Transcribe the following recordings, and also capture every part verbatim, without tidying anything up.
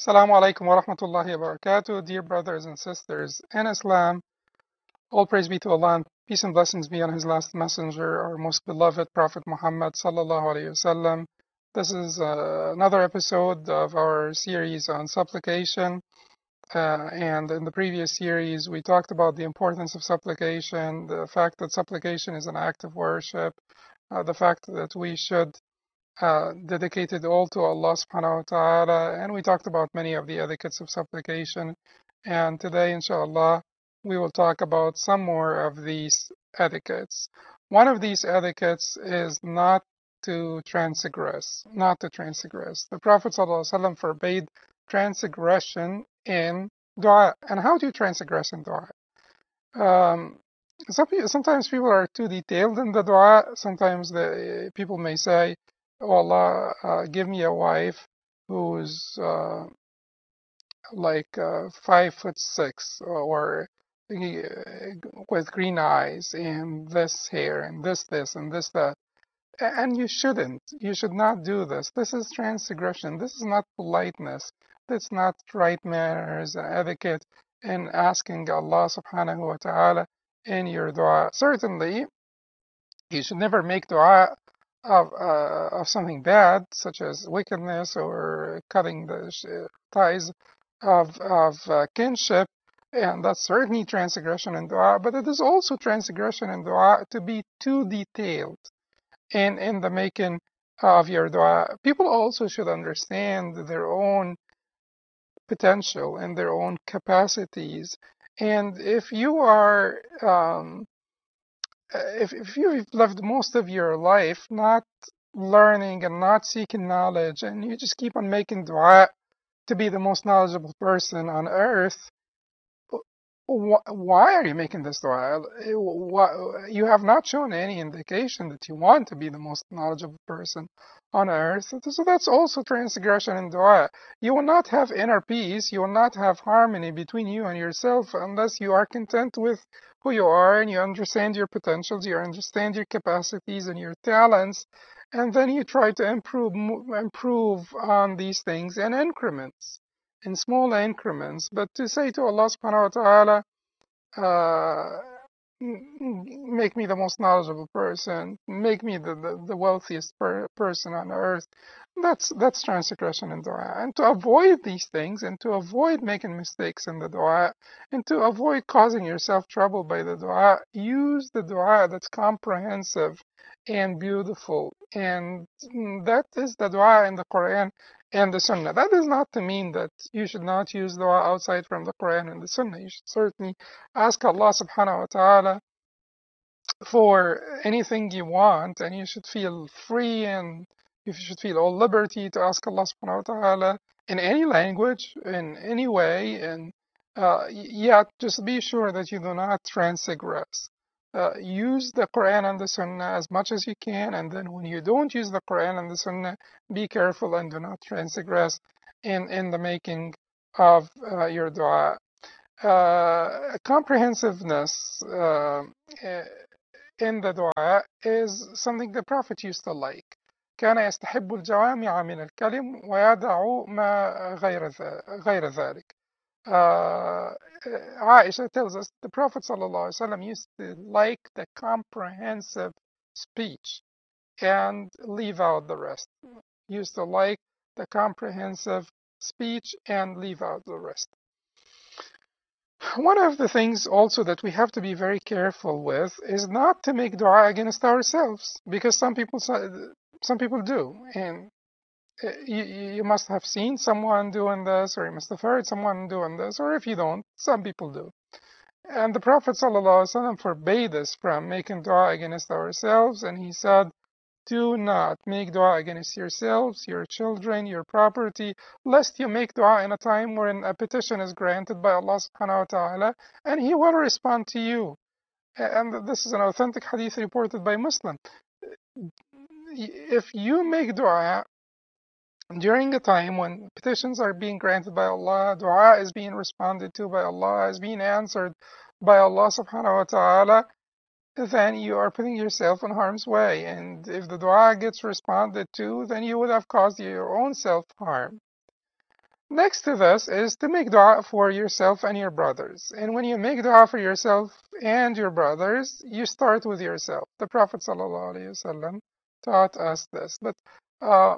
Assalamu alaikum wa rahmatullahi wa barakatuh, dear brothers and sisters in Islam. All praise be to Allah and peace and blessings be on His last messenger, our most beloved Prophet Muhammad sallallahu alaihi wasallam. This is uh, another episode of our series on supplication. Uh, and in the previous series, we talked about the importance of supplication, the fact that supplication is an act of worship, uh, the fact that we should uh, dedicated all to Allah subhanahu wa ta'ala, and we talked about many of the etiquettes of supplication. And today, inshallah, we will talk about some more of these etiquettes. One of these etiquettes is not to transgress, not to transgress. The Prophet sallallahu alaihi wasallam forbade transgression in dua. And how do you transgress in dua? Um, some, sometimes people are too detailed in the dua. Sometimes the people may say, "Oh Allah, uh, give me a wife who's uh, like uh, five foot six, or uh, with green eyes and this hair and this this and this that." And you shouldn't. You should not do this. This is transgression. This is not politeness. That's not right manners and etiquette in asking Allah subhanahu wa ta'ala in your dua. Certainly, you should never make dua of uh, of something bad, such as wickedness or cutting the ties of of uh, kinship, and that's certainly transgression in dua. But it is also transgression in dua to be too detailed in in the making of your dua. People also should understand their own potential and their own capacities. And if you are um, if, if you've lived most of your life not learning and not seeking knowledge, and you just keep on making dua to be the most knowledgeable person on earth, why are you making this dua? You have not shown any indication that you want to be the most knowledgeable person on earth. So that's also transgression in dua. You will not have inner peace. You will not have harmony between you and yourself unless you are content with who you are and you understand your potentials, you understand your capacities and your talents, and then you try to improve improve on these things in increments, in small increments. But to say to Allah subhanahu wa ta'ala, uh, make me the most knowledgeable person, make me the, the, the wealthiest per person on earth, that's that's transgression in dua. And to avoid these things, and to avoid making mistakes in the dua, and to avoid causing yourself trouble by the dua, use the dua that's comprehensive and beautiful. And that is the dua in the Quran and the Sunnah. That is not to mean that you should not use dua outside from the Quran and the Sunnah. You should certainly ask Allah subhanahu wa ta'ala for anything you want, and you should feel free and you should feel all liberty to ask Allah subhanahu wa ta'ala in any language, in any way, and uh, yet just be sure that you do not transgress. Uh, use the Quran and the Sunnah as much as you can, and then when you don't use the Quran and the Sunnah, be careful and do not transgress in, in the making of uh, your dua. Uh, comprehensiveness uh, in the dua is something the Prophet used to like. كان يستحب الجوامع من الكلم ويدع ما غير غير ذلك. Uh, Aisha tells us the Prophet ﷺ used to like the comprehensive speech and leave out the rest. Used to like the comprehensive speech and leave out the rest. One of the things also that we have to be very careful with is not to make dua against ourselves, because some people some people do, and you, you must have seen someone doing this, or you must have heard someone doing this, or if you don't, some people do. And the Prophet ﷺ forbade us from making dua against ourselves, and he said, do not make dua against yourselves, your children, your property, lest you make dua in a time when a petition is granted by Allah subhanahu wa ta'ala, and He will respond to you. And this is an authentic hadith reported by Muslim. If you make dua during a time when petitions are being granted by Allah, dua is being responded to by Allah, is being answered by Allah subhanahu wa ta'ala, then you are putting yourself in harm's way. And if the dua gets responded to, then you would have caused your own self-harm. Next to this is to make dua for yourself and your brothers. And when you make dua for yourself and your brothers, you start with yourself. The Prophet ﷺ taught us this. But uh,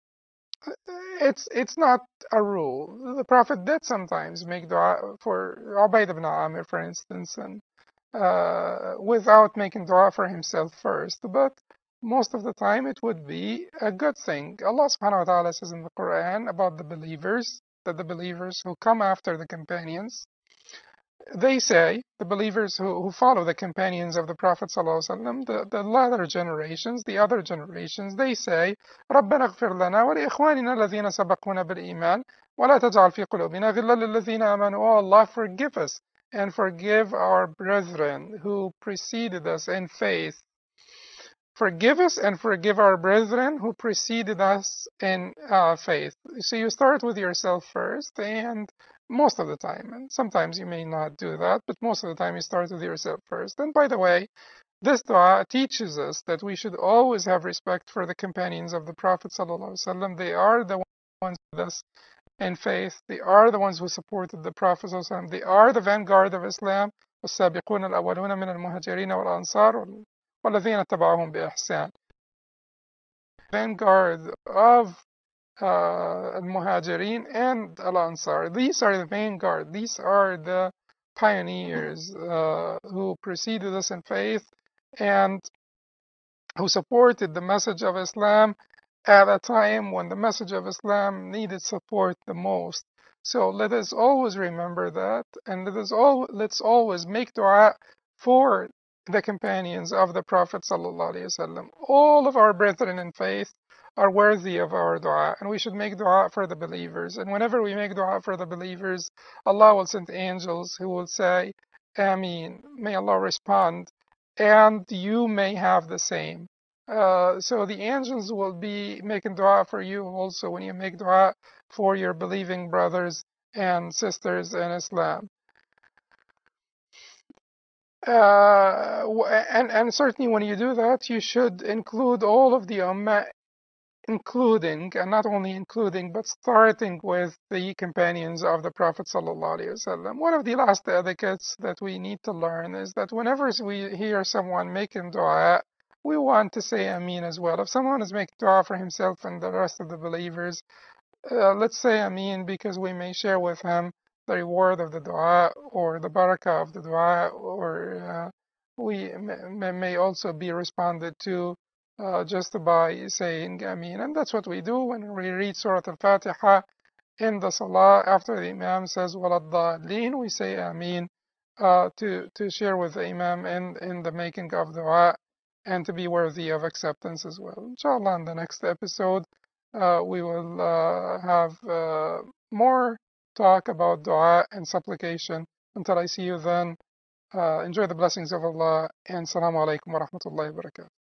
it's it's not a rule. The Prophet did sometimes make dua for Ubayd ibn Amir, for instance, and uh, without making dua for himself first. But most of the time it would be a good thing. Allah subhanahu wa ta'ala says in the Quran about the believers, that the believers who come after the companions, they say, the believers who, who follow the companions of the Prophet ﷺ, the, the latter generations, the other generations, they say, رَبَّنَا اغْفِرْ لَنَا وَلِإِخْوَانِنَا الَّذِينَ سَبَقُونَا بِالْإِيمَانِ وَلَا تَجْعَلْ فِي قُلُوبِنَا غِلًّا لِلَّذِينَ آمَنُوا. Oh Allah, forgive us and forgive our brethren who preceded us in faith. Forgive us and forgive our brethren who preceded us in uh, faith. So you start with yourself first, and most of the time, and sometimes you may not do that, but most of the time you start with yourself first. And by the way, this dua teaches us that we should always have respect for the companions of the Prophet ﷺ. They are the ones with us in faith. They are the ones who supported the Prophet ﷺ. They are the vanguard of Islam. والسابقون الأولون من المهاجرين والأنصار والذين اتبعوهم بإحسان. Vanguard of uh, Al-Muhajirin and Al-Ansar. These are the vanguard. These are the pioneers uh, who preceded us in faith and who supported the message of Islam at a time when the message of Islam needed support the most. So let us always remember that, and let us all, let's always make dua for the companions of the Prophet ﷺ. All of our brethren in faith are worthy of our dua, and we should make dua for the believers. And whenever we make dua for the believers, Allah will send angels who will say, Ameen. May Allah respond, and you may have the same. Uh, so the angels will be making dua for you also when you make dua for your believing brothers and sisters in Islam. Uh, and, and certainly when you do that, you should include all of the ummah, including, and not only including, but starting with the companions of the Prophet ﷺ. One of the last etiquettes that we need to learn is that whenever we hear someone making dua, we want to say Ameen as well. If someone is making dua for himself and the rest of the believers, uh, let's say Ameen, because we may share with him the reward of the dua or the barakah of the dua, or uh, we may, may also be responded to uh, just by saying Ameen. And that's what we do when we read Surah Al-Fatiha in the Salah. After the Imam says Walad-Dallin, we say Ameen uh, to, to share with the Imam in, in the making of dua and to be worthy of acceptance as well. Inshallah, in the next episode, uh, we will uh, have uh, more talk about dua and supplication. Until I see you then, uh, enjoy the blessings of Allah, and Assalamu alaikum wa rahmatullahi wa barakatuh.